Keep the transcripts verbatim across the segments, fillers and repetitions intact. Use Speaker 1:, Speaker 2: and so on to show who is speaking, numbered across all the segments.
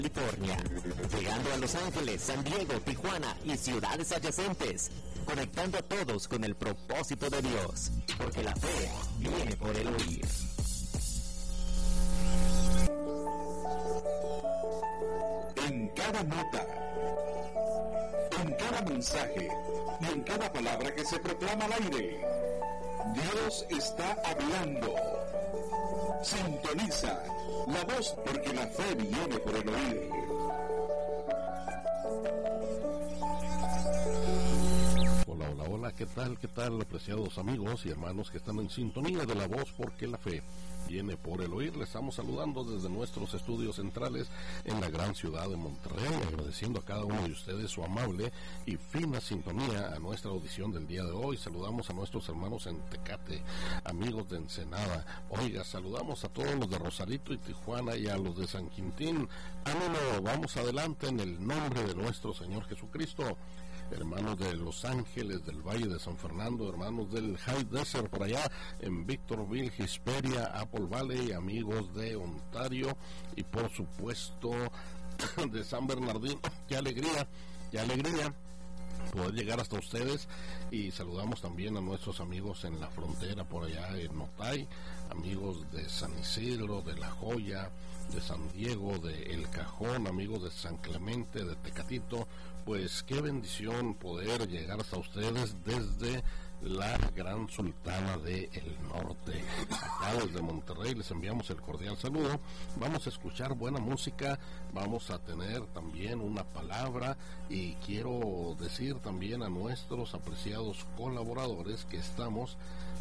Speaker 1: California, llegando a Los Ángeles, San Diego, Tijuana y ciudades adyacentes, conectando a todos con el propósito de Dios, porque la fe viene por el oír.
Speaker 2: En cada nota, en cada mensaje y en cada palabra que se proclama al aire, Dios está hablando. Sintoniza la voz, porque la fe viene por el oír.
Speaker 3: Hola, hola, hola, ¿qué tal, qué tal, apreciados amigos y hermanos que están en sintonía de la voz, porque la fe viene por el oír? Les estamos saludando desde nuestros estudios centrales en la gran ciudad de Monterrey, agradeciendo a cada uno de ustedes su amable y fina sintonía a nuestra audición del día de hoy. Saludamos a nuestros hermanos en Tecate, amigos de Ensenada. Oiga, saludamos a todos los de Rosarito y Tijuana y a los de San Quintín. Ánimo, vamos adelante en el nombre de nuestro Señor Jesucristo. Hermanos de Los Ángeles, del Valle de San Fernando, hermanos del High Desert por allá en Victorville, Hesperia, Apple Valley, amigos de Ontario y por supuesto de San Bernardino. ¡Qué alegría, qué alegría poder llegar hasta ustedes! Y saludamos también a nuestros amigos en la frontera por allá en Otay, amigos de San Isidro, de La Joya, de San Diego, de El Cajón, amigos de San Clemente, de Tecatito. Pues qué bendición poder llegar hasta ustedes desde la Gran Sultana del Norte. Acá desde Monterrey les enviamos el cordial saludo. Vamos a escuchar buena música, vamos a tener también una palabra, y quiero decir también a nuestros apreciados colaboradores que estamos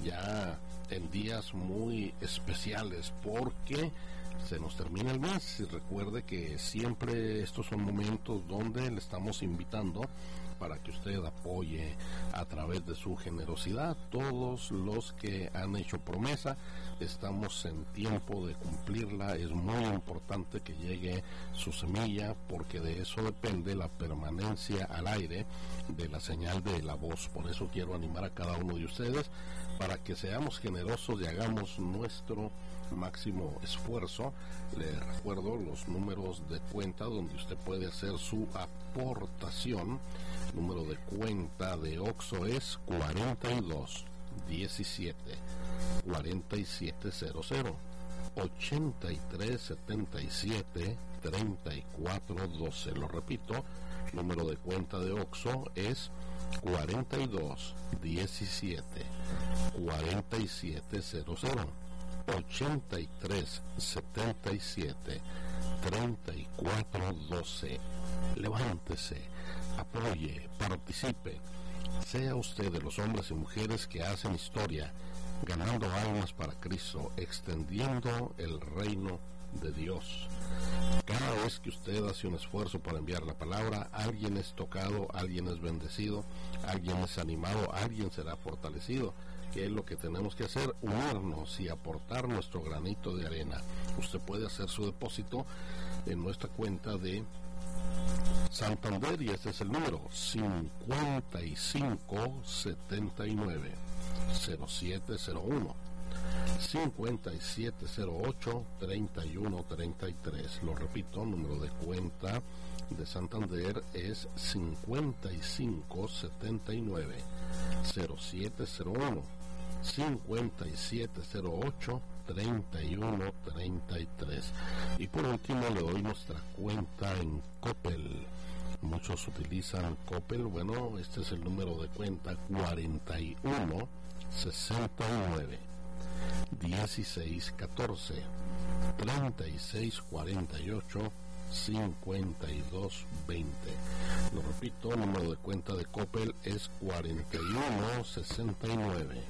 Speaker 3: ya en días muy especiales, porque se nos termina el mes. Y recuerde que siempre estos son momentos donde le estamos invitando para que usted apoye a través de su generosidad. Todos los que han hecho promesa, estamos en tiempo de cumplirla. Es muy importante que llegue su semilla, porque de eso depende la permanencia al aire de la señal de la voz. Por eso quiero animar a cada uno de ustedes para que seamos generosos y hagamos nuestro máximo esfuerzo. Le recuerdo los números de cuenta donde usted puede hacer su aportación. Número de cuenta de Oxxo es cuarenta y dos diecisiete cuarenta y siete cero cero, ochenta y tres setenta y siete treinta y cuatro doce. Lo repito, número de cuenta de Oxxo es cuarenta y dos diecisiete cuarenta y siete cero cero, ochenta y tres setenta y siete treinta y cuatro doce. Levántese, apoye, participe. Sea usted de los hombres y mujeres que hacen historia, ganando almas para Cristo, extendiendo el reino de Dios. Cada vez que usted hace un esfuerzo para enviar la palabra, alguien es tocado, alguien es bendecido, alguien es animado, alguien será fortalecido. ¿Qué es lo que tenemos que hacer? Unirnos y aportar nuestro granito de arena. Usted puede hacer su depósito en nuestra cuenta de Santander, y este es el número cincuenta y cinco setenta y nueve cero siete cero uno, cincuenta y siete cero ocho treinta y uno treinta y tres. Lo repito, número de cuenta de Santander es cincuenta y cinco setenta y nueve cero siete cero uno, cincuenta y siete cero ocho treinta y uno treinta y tres. Y por último le doy nuestra cuenta en Coppel. Muchos utilizan Coppel. Bueno, este es el número de cuenta cuarenta y uno sesenta y nueve dieciséis catorce treinta y seis cuarenta y ocho cincuenta y dos veinte. Lo repito, el número de cuenta de Coppel es cuarenta y uno sesenta y nueve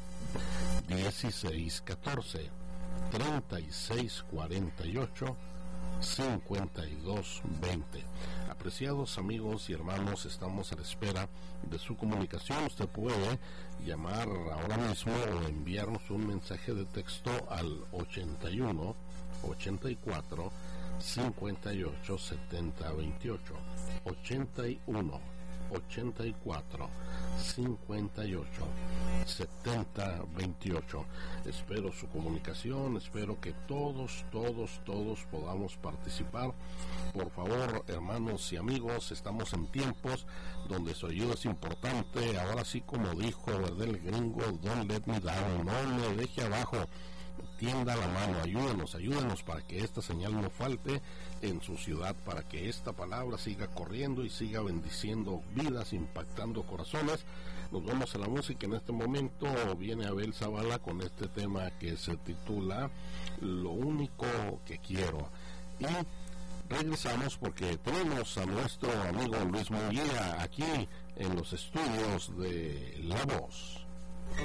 Speaker 3: dieciséis catorce treinta y seis cuarenta y ocho cincuenta y dos veinte. Apreciados amigos y hermanos, estamos a la espera de su comunicación. Usted puede llamar ahora mismo o enviarnos un mensaje de texto al ochenta y uno ochenta y cuatro cincuenta y ocho setenta veintiocho, ochenta y uno ochenta y cuatro, cincuenta y ocho, setenta, veintiocho. Espero su comunicación, espero que todos, todos, todos podamos participar. Por favor, hermanos y amigos, estamos en tiempos donde su ayuda es importante. Ahora sí, como dijo, ¿verdad?, el gringo, don't let me down, no me deje abajo. Tienda la mano, ayúdenos, ayúdenos para que esta señal no falte en su ciudad, para que esta palabra siga corriendo y siga bendiciendo vidas, impactando corazones. Nos vamos a la música. En este momento viene Abel Zavala con este tema que se titula Lo único que quiero. Y regresamos porque tenemos a nuestro amigo Luis Munguía aquí en los estudios de La Voz.